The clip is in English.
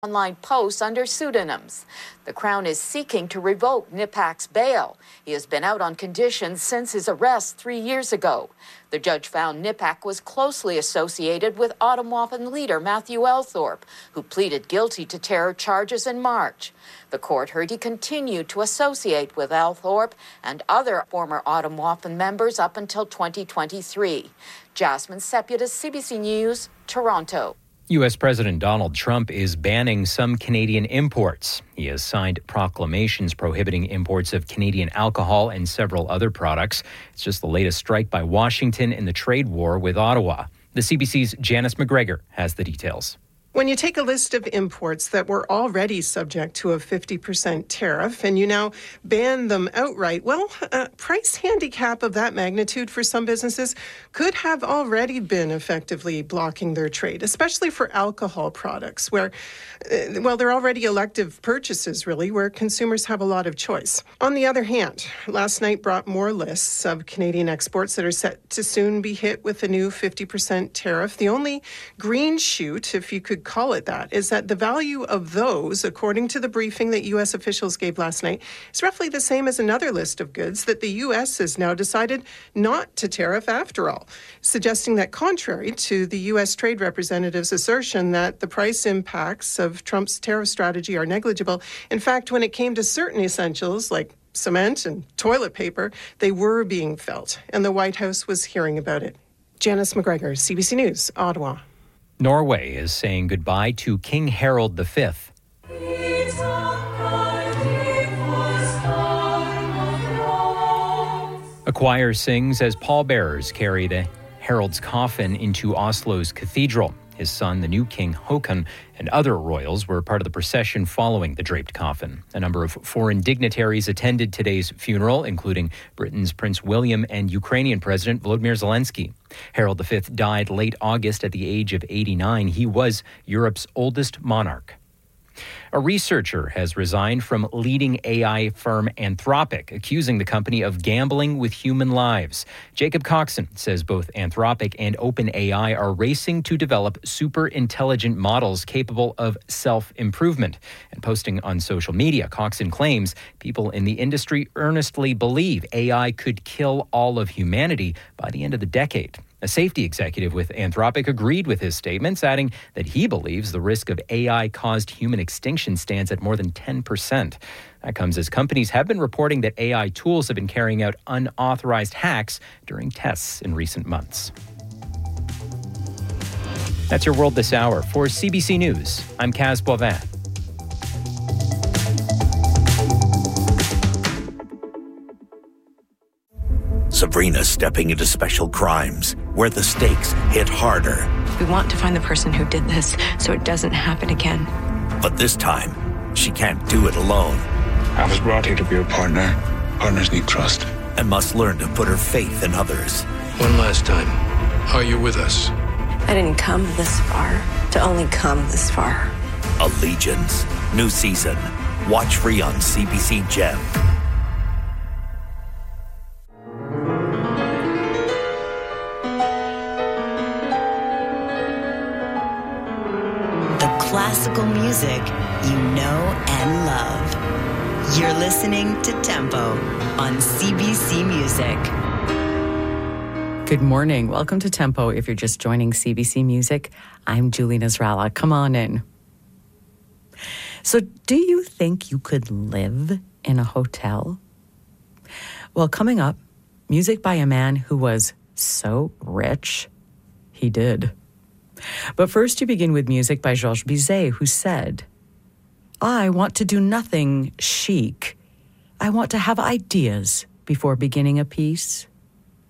online posts under pseudonyms. The Crown is seeking to revoke Nipak's bail. He has been out on conditions since his arrest 3 years ago. The judge found Nipak was closely associated with Audemars leader Matthew Althorpe, who pleaded guilty to terror charges in March. The court heard he continued to associate with Althorpe and other former Audemars members up until 2023. Jasmine Sepulveda, CBC News, Toronto. U.S. President Donald Trump is banning some Canadian imports. He has signed proclamations prohibiting imports of Canadian alcohol and several other products. It's just the latest strike by Washington in the trade war with Ottawa. The CBC's Janice McGregor has the details. When you take a list of imports that were already subject to a 50% tariff and you now ban them outright, well, a price handicap of that magnitude for some businesses could have already been effectively blocking their trade, especially for alcohol products where, they're already elective purchases, really, where consumers have a lot of choice. On the other hand, last night brought more lists of Canadian exports that are set to soon be hit with a new 50% tariff. The only green shoot, if you could call it that, is that the value of those, according to the briefing that U.S. officials gave last night, is roughly the same as another list of goods that the U.S. has now decided not to tariff after all, suggesting that contrary to the U.S. trade representative's assertion that the price impacts of Trump's tariff strategy are negligible, in fact, when it came to certain essentials like cement and toilet paper, they were being felt, and the White House was hearing about it. Janice McGregor, CBC News, Ottawa. Norway is saying goodbye to King Harold V. A choir sings as pallbearers carry the Harold's coffin into Oslo's cathedral. His son, the new King Håkon, and other royals were part of the procession following the draped coffin. A number of foreign dignitaries attended today's funeral, including Britain's Prince William and Ukrainian President Volodymyr Zelensky. Harold V died late August at the age of 89. He was Europe's oldest monarch. A researcher has resigned from leading AI firm Anthropic, accusing the company of gambling with human lives. Jacob Coxon says both Anthropic and OpenAI are racing to develop super intelligent models capable of self-improvement. And posting on social media, Coxon claims people in the industry earnestly believe AI could kill all of humanity by the end of the decade. A safety executive with Anthropic agreed with his statements, adding that he believes the risk of AI-caused human extinction stands at more than 10%. That comes as companies have been reporting that AI tools have been carrying out unauthorized hacks during tests in recent months. That's your World This Hour. For CBC News, I'm Kaz Boivin. Sabrina's stepping into special crimes, where the stakes hit harder. We want to find the person who did this so it doesn't happen again. But this time, she can't do it alone. I was brought here to be a partner. Partners need trust. And must learn to put her faith in others. One last time, are you with us? I didn't come this far to only come this far. Allegiance. New season. Watch free on CBC Gem. Classical music you know and love. You're listening to Tempo on CBC Music. Good morning. Welcome to Tempo. If you're just joining CBC Music, I'm Julie Nasrallah. Come on in. So, do you think you could live in a hotel? Well, coming up, music by a man who was so rich, he did. But first you begin with music by Georges Bizet, who said, I want to do nothing chic. I want to have ideas before beginning a piece.